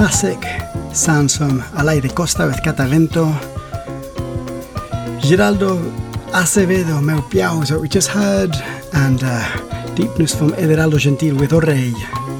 classic sounds from Alaire Costa with Catavento. Geraldo Acevedo, Meu Piau is what we just heard, and deepness from Everaldo Gentil with O Rei.